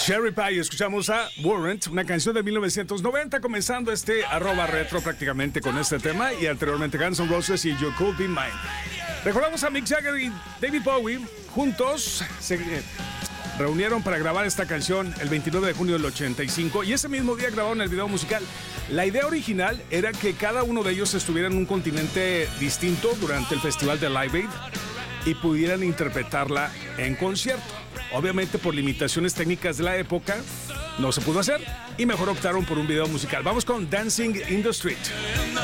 Cherry Pie, escuchamos a Warrant, una canción de 1990, comenzando este @retro prácticamente con este tema, y anteriormente Guns N' Roses y You Could Be Mine. Recordamos a Mick Jagger y David Bowie, juntos se reunieron para grabar esta canción el 29 de junio del 85, y ese mismo día grabaron el video musical. La idea original era que cada uno de ellos estuviera en un continente distinto durante el festival de Live Aid y pudieran interpretarla en concierto. Obviamente, por limitaciones técnicas de la época, no se pudo hacer y mejor optaron por un video musical. Vamos con Dancing in the Street.